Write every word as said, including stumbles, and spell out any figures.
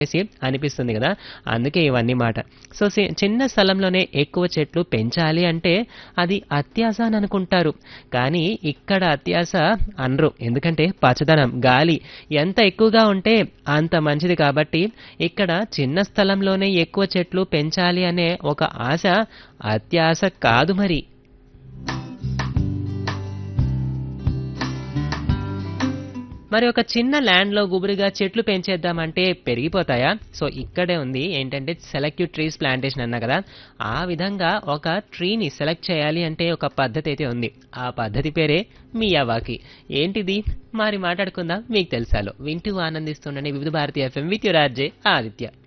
చేసి అనిపిస్తుంది గదా! అందుకే ఇవన్నీ మాట. సో, సి చిన్న స్థలంలోనే ఎక్కువ చెట్లు పెంచాలి అంటే అది అత్యాశ అని అనుకుంటారు. కానీ ఇక్కడ అత్యాశ అనరు. ఎందుకంటే పచ్చదనం, గాలి ఎంత ఎక్కువగా ఉంటే అంత మంచిది కాబట్టి ఇక్కడ చిన్న స్థలంలోనే ఎక్కువ చెట్లు పెంచాలి అనే ఒక ఆశ అత్యాశ కాదు మరి. మరి ఒక చిన్న ల్యాండ్‌లో గుబురుగా చెట్లు పెంచేద్దామంటే పెరిగిపోతాయా? సో, ఇక్కడే ఉంది ఏంటంటే సెలెక్టివ్ ట్రీస్ ప్లాంటేషన్ అన్నా కదా! ఆ విధంగా ఒక ట్రీని సెలెక్ట్ చేయాలి అంటే ఒక పద్ధతైతే ఉంది. ఆ పద్ధతి పేరే మియావాకి. ఏంటిది? మరి మాట్లాడుకుందాం మీకు తెలుసాలో. వింటూ ఆనందిస్తుండండి వివిధ Bharati FM with your RJ Aditya.